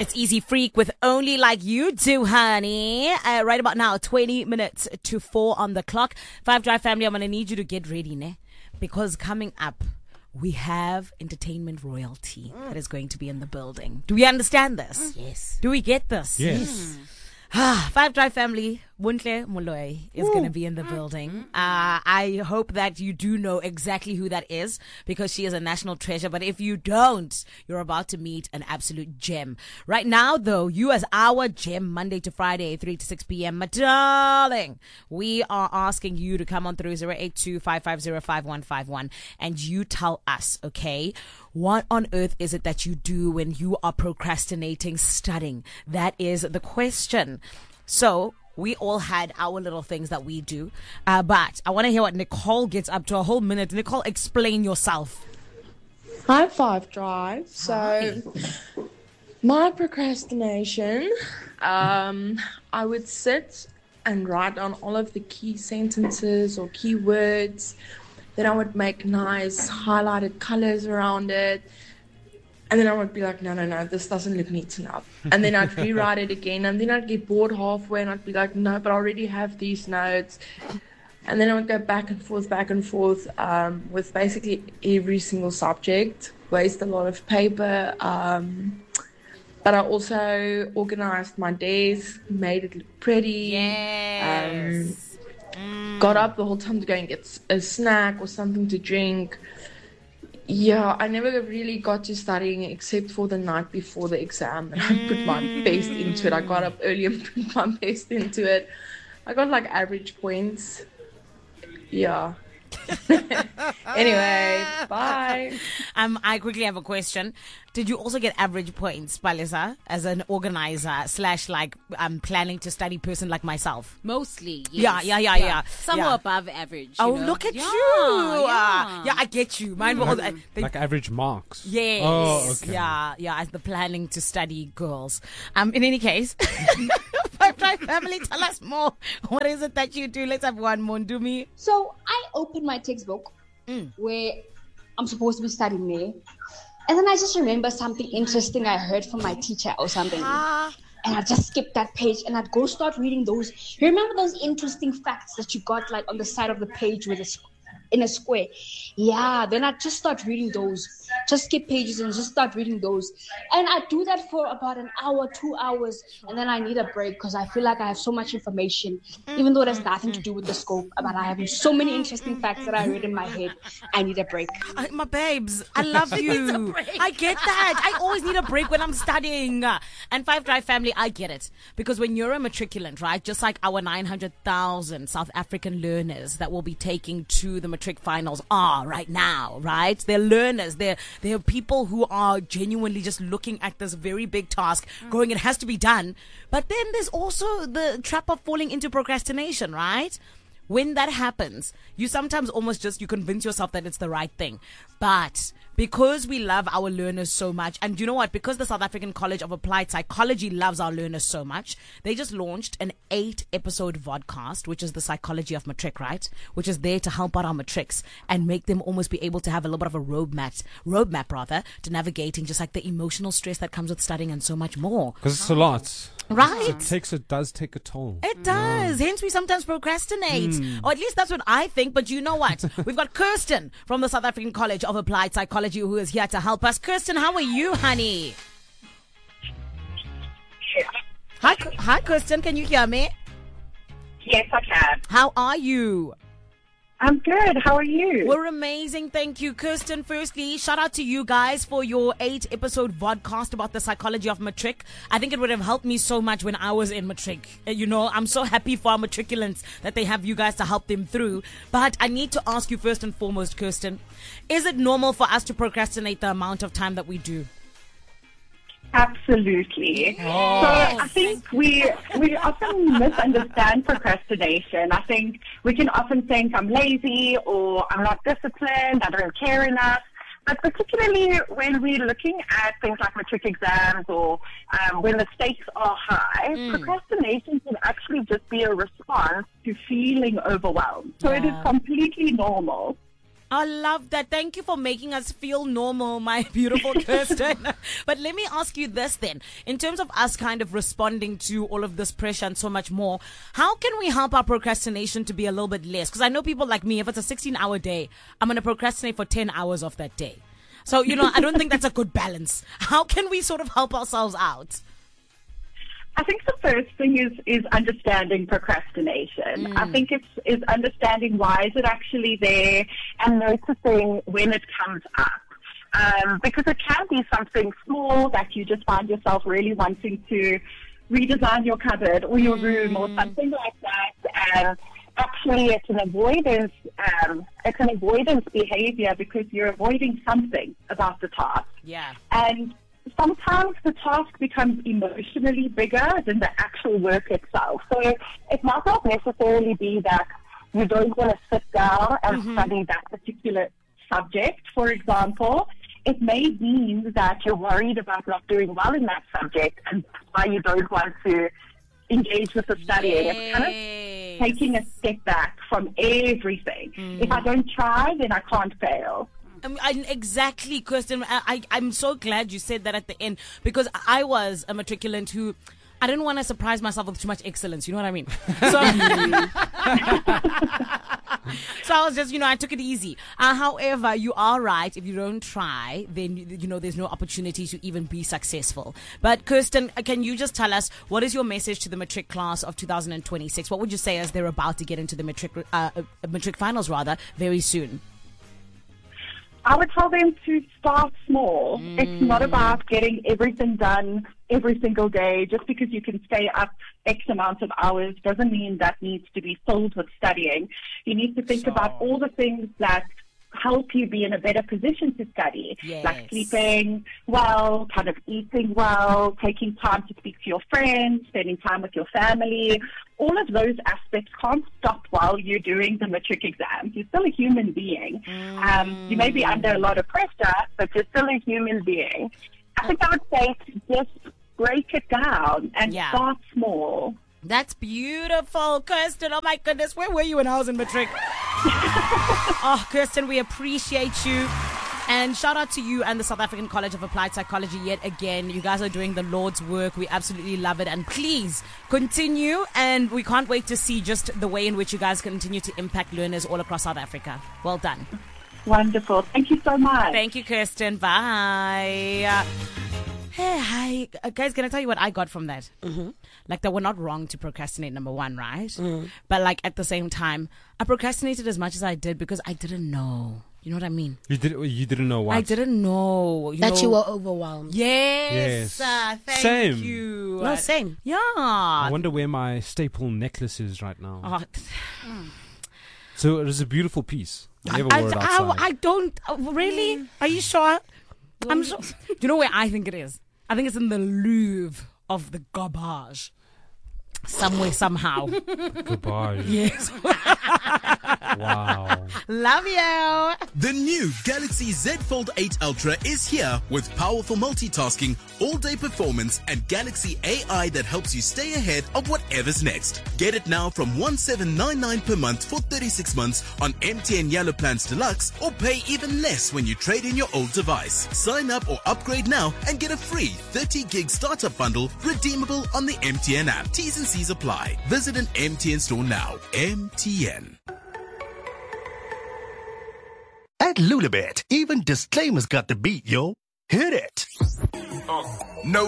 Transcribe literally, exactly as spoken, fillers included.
It's Easy Freak with Only Like You Do, honey. Uh, right about now, twenty minutes to four on the clock. Five Drive family, I'm going to need you to get ready, ne? Because coming up, we have entertainment royalty mm. that is going to be in the building. Do we understand this? Mm. Yes. Do we get this? Yes. Mm. Five Drive family, Buntle Moloi is going to be in the building. Uh, I hope that you do know exactly who that is because she is a national treasure. But if you don't, you're about to meet an absolute gem. Right now, though, you as our gem, Monday to Friday, three to six p.m. My darling, we are asking you to come on through zero eight two, five five zero, five one five one and you tell us, okay, what on earth is it that you do when you are procrastinating studying? That is the question. So we all had our little things that we do. Uh, but I want to hear what Nicole gets up to. A whole minute. Nicole, explain yourself. Hi, Five Drive. So, Hi. My procrastination, um, I would sit and write down all of the key sentences or key words. Then I would make nice highlighted colors around it. And then I would be like, no, no, no, this doesn't look neat enough. And then I'd rewrite it again. And then I'd get bored halfway and I'd be like, no, but I already have these notes. And then I would go back and forth, back and forth um, with basically every single subject. Waste a lot of paper. Um, but I also organized my days, made it look pretty. Yes. Um, mm. Got up the whole time to go and get a snack or something to drink. Yeah, I never really got to studying except for the night before the exam. And I put my best into it. I got up early and put my best into it. I got like average points. Yeah. Anyway, bye. Um, I quickly have a question. Did you also get average points, Palisa, as an organizer slash like um planning to study person like myself? Mostly, Yeah, yes. yeah, yeah, yeah. Some yeah. were above average. Oh, you know? look at yeah, you. Yeah. Uh, yeah, I get you. Mine were all Like, the, they, like average marks. yes. Oh, okay. Yeah, yeah, as the planning to study girls. Um, in any case, Five Drive family, tell us more. What is it that you do? Let's have one, Mondumi. So I opened my textbook Mm. where I'm supposed to be studying there. And then I just remember something interesting I heard from my teacher or something. Ah. And I just skipped that page and I'd go start reading those. You remember those interesting facts that you got like on the side of the page with a, in a square? Yeah, then I'd just start reading those. Just skip pages and just start reading those. And I do that for about an hour, two hours. And then I need a break because I feel like I have so much information, even though it has nothing to do with the scope. But I have so many interesting facts that I read in my head. I need a break. I, my babes, I love you. I get that. I always need a break when I'm studying. And Five Drive family, I get it. Because when you're a matriculant, right, just like our nine hundred thousand South African learners that will be taking to the matric finals are right now, right? They're learners. They're, they're people who are genuinely just looking at this very big task, going, it has to be done. But then there's also the trap of falling into procrastination, right? When that happens, you sometimes almost just, you convince yourself that it's the right thing. But because we love our learners so much, and you know what? Because the South African College of Applied Psychology loves our learners so much, they just launched an eight episode vodcast, which is the psychology of matric, right? Which is there to help out our matrics and make them almost be able to have a little bit of a roadmap, roadmap rather, to navigating just like the emotional stress that comes with studying and so much more. Because it's a lot. Right. It takes, it does take a toll. It does. Hence, we sometimes procrastinate. Or at least that's what I think. But you know what? We've got Kirsten from the South African College of Applied Psychology who is here to help us. Kirsten, how are you, honey? Hi, hi, Kirsten. Can you hear me? Yes, I can. How are you? I'm good. How are you? We're amazing. Thank you. Kirsten, firstly, shout out to you guys for your eight episode vodcast about the psychology of matric. I think it would have helped me so much when I was in matric. Uh, You know, I'm so happy for our matriculants that they have you guys to help them through. But I need to ask you first and foremost, Kirsten, is it normal for us to procrastinate the amount of time that we do? Absolutely. Oh, so I think we we often misunderstand procrastination. I think we can often think I'm lazy or I'm not disciplined, I don't care enough. But particularly when we're looking at things like matric exams or um, when the stakes are high, mm. procrastination can actually just be a response to feeling overwhelmed. So yeah. it is completely normal. I love that. Thank you for making us feel normal, my beautiful Kirsten. But let me ask you this then. In terms of us kind of responding to all of this pressure and so much more, how can we help our procrastination to be a little bit less? Because I know people like me, if it's a sixteen-hour day, I'm going to procrastinate for ten hours of that day. So, you know, I don't think that's a good balance. How can we sort of help ourselves out? I think the first thing is is understanding procrastination. Mm. I think it's is understanding why is it actually there and noticing when it comes up. Um, because it can be something small that you just find yourself really wanting to redesign your cupboard or your room or something like that. And actually, it's an avoidance. Um, it's an avoidance behavior because you're avoiding something about the task. Yeah. And sometimes the task becomes emotionally bigger than the actual work itself. So it might not necessarily be that you don't want to sit down and mm-hmm. study that particular subject, for example. It may mean that you're worried about not doing well in that subject and that's why you don't want to engage with the studying. Yes. It's kind of taking a step back from everything. Mm. If I don't try, then I can't fail. Um, I, exactly, Kirsten. I, I, I'm so glad you said that at the end because I was a matriculant who I didn't want to surprise myself with too much excellence. You know what I mean? So, so I was just, you know, I took it easy. Uh, however, you are right. If you don't try, then, you know, there's no opportunity to even be successful. But Kirsten, can you just tell us what is your message to the matric class of two thousand twenty-six? What would you say as they're about to get into the matric, uh, matric finals rather very soon? I would tell them to start small. Mm. It's not about getting everything done every single day. Just because you can stay up X amount of hours doesn't mean that needs to be filled with studying. You need to think so. about all the things that help you be in a better position to study, yes. like sleeping well, kind of eating well, taking time to speak to your friends, spending time with your family. All of those aspects can't stop while you're doing the matric exams. You're still a human being. Mm. Um, you may be under a lot of pressure, but you're still a human being. I think I would say to just break it down and yeah. start small. That's beautiful, Kirsten. Oh, my goodness. Where were you when I was in matric? Oh, Kirsten, we appreciate you. And shout out to you and the South African College of Applied Psychology yet again. You guys are doing the Lord's work. We absolutely love it. And please continue. And we can't wait to see just the way in which you guys continue to impact learners all across South Africa. Well done. Wonderful. Thank you so much. Thank you, Kirsten. Bye. Hey, hi. Uh, guys, can I tell you what I got from that? Mm-hmm. Like, that we're not wrong to procrastinate, number one, right? Mm. But, like, at the same time, I procrastinated as much as I did because I didn't know. You know what I mean? You did. You didn't know what? I didn't know. You that know, you were overwhelmed. Yes. Yes. Uh, thank Same. you. No, same. Yeah. I wonder where my staple necklace is right now. Oh. So it is a beautiful piece. I never I, wore it I, outside. I don't. Uh, really? Mm. Are you sure? I'm sure. Do you know where I think it is? I think it's in the Louvre of the garbage. Somewhere, somehow. Goodbye. Yes. Wow. Love you. The new Galaxy Z Fold eight Ultra is here with powerful multitasking, all-day performance, and Galaxy A I that helps you stay ahead of whatever's next. Get it now from one seven nine nine per month for thirty-six months on M T N Yellow Plans Deluxe, or pay even less when you trade in your old device. Sign up or upgrade now and get a free thirty gig startup bundle redeemable on the M T N app. T's and C's apply. Visit an M T N store now. M T N. At Lulabet, even disclaimers got the beat, yo. Hit it. No